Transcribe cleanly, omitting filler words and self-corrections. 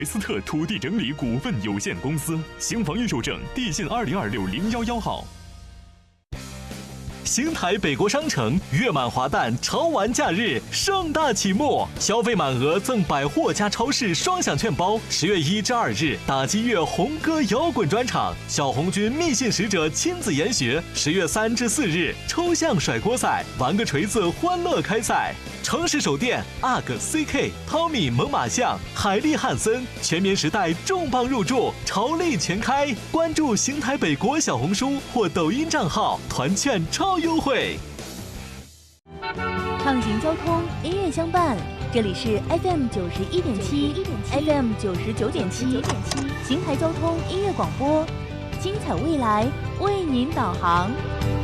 斯特土地整理股份有限公司，新房预售证地信20260111号。新台北国商城月满华诞潮玩假日盛大启幕，消费满额赠百货加超市双享券包。10月1至2日，打击乐红歌摇滚专场，小红军密信使者亲自研学。10月3至4日，抽象甩锅赛，玩个锤子欢乐开赛。诚实手电、UGG、CK、汤米、猛犸象、海利汉森、全棉时代重磅入驻，潮力全开。关注新台北国小红书或抖音账号，团券超优惠。 畅行交通，音乐相伴。这里是 FM 91.7 FM 99.7新台交通音乐广播，精彩未来为您导航。